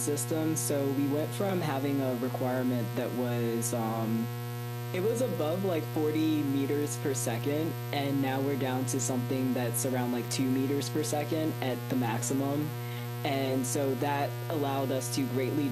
system. So we went from having a requirement that was it was above like 40 meters per second, and now we're down to something that's around like 2 meters per second at the maximum. And so that allowed us to greatly